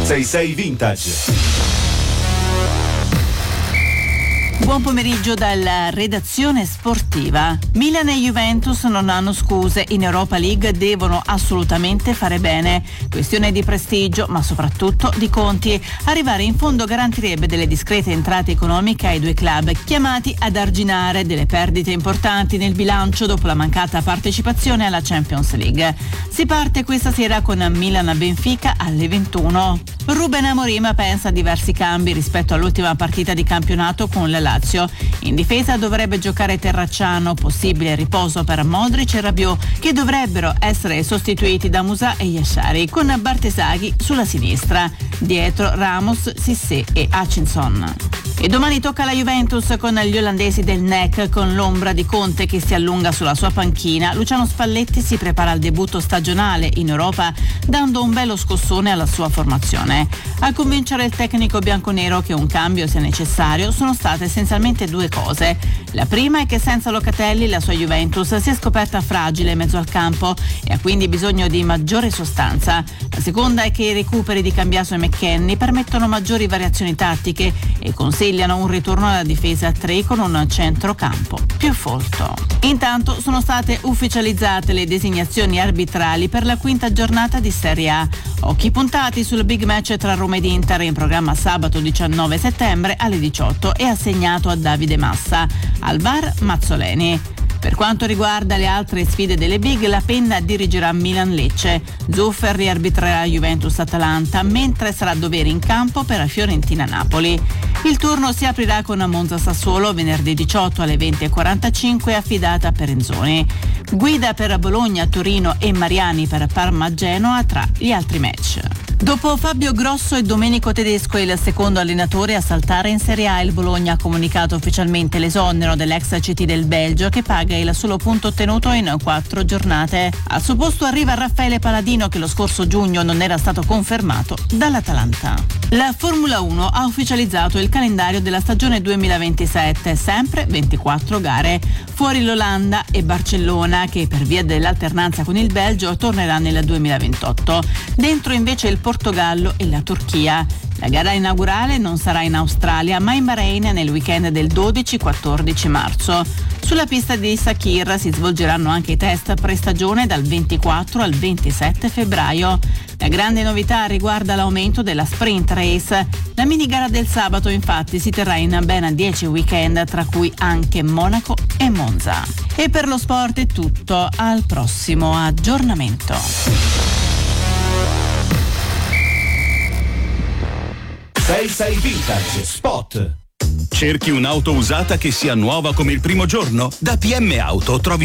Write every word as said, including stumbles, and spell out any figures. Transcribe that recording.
sei sei Vintage. Buon pomeriggio dalla redazione sportiva. Milan e Juventus non hanno scuse, in Europa League devono assolutamente fare bene. Questione di prestigio, ma soprattutto di conti. Arrivare in fondo garantirebbe delle discrete entrate economiche ai due club, chiamati ad arginare delle perdite importanti nel bilancio dopo la mancata partecipazione alla Champions League. Si parte questa sera con Milan-Benfica alle ventuno. Ruben Amorim pensa a diversi cambi rispetto all'ultima partita di campionato con la Lazio. In difesa dovrebbe giocare Terracciano, possibile riposo per Modric e Rabiot, che dovrebbero essere sostituiti da Musà e Yashari, con Bartesaghi sulla sinistra. Dietro Ramos, Cissé e Hutchinson. E domani tocca alla Juventus con gli olandesi del N E C, con l'ombra di Conte che si allunga sulla sua panchina. Luciano Spalletti si prepara al debutto stagionale in Europa, dando un bello scossone alla sua formazione. A convincere il tecnico bianconero che un cambio sia necessario sono state essenzialmente due cose. La prima è che senza Locatelli la sua Juventus si è scoperta fragile in mezzo al campo e ha quindi bisogno di maggiore sostanza. La seconda è che i recuperi di Cambiaso e McKennie permettono maggiori variazioni tattiche e consigliano un ritorno alla difesa a tre con un centrocampo più folto. Intanto sono state ufficializzate le designazioni arbitrali per la quinta giornata di Serie A. Occhi puntati sul big match tra Roma ed Inter, in programma sabato diciannove settembre alle diciotto, e assegnato a Davide Massa. Al V A R Mazzoleni. Per quanto riguarda le altre sfide delle big, la penna dirigerà Milan-Lecce. Zuffer riarbitrerà Juventus-Atalanta, mentre sarà a dovere in campo per Fiorentina-Napoli. Il turno si aprirà con Monza-Sassuolo venerdì diciotto alle venti e quarantacinque, affidata a Perenzoni. Guida per Bologna, Torino e Mariani per Parma-Genoa tra gli altri match. Dopo Fabio Grosso e Domenico Tedesco, il secondo allenatore a saltare in Serie A, il Bologna ha comunicato ufficialmente l'esonero dell'ex C T del Belgio, che paga il solo punto ottenuto in quattro giornate. Al suo posto arriva Raffaele Paladino, che lo scorso giugno non era stato confermato dall'Atalanta. La Formula uno ha ufficializzato il calendario della stagione duemilaventisette, sempre ventiquattro gare. Fuori l'Olanda e Barcellona, che per via dell'alternanza con il Belgio tornerà nel duemilaventotto. Dentro invece il Portogallo e la Turchia. La gara inaugurale non sarà in Australia, ma in Bahrain nel weekend del dodici quattordici marzo. Sulla pista di Sakhir si svolgeranno anche i test pre-stagione dal ventiquattro al ventisette febbraio. La grande novità riguarda l'aumento della sprint race. La minigara del sabato infatti si terrà in ben dieci weekend, tra cui anche Monaco e Monza. E per lo sport è tutto, al prossimo aggiornamento. sei sei Vintage Spot. Cerchi un'auto usata che sia nuova come il primo giorno? Da P M Auto trovi